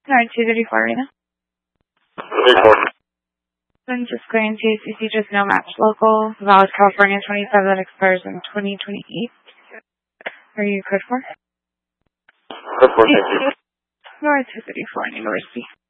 Alright, 234 right now. 34. Then just going to CC, just no match local. Valid California 27 that expires in 2028. Are you code 4? Code 4, thank you. Alright, 234 University.